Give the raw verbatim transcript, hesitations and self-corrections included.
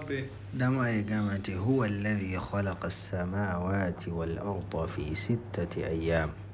pe. Dama ya gama ce huwa alladhi khalaqa as-samawati wal arda fi sittati ayyam.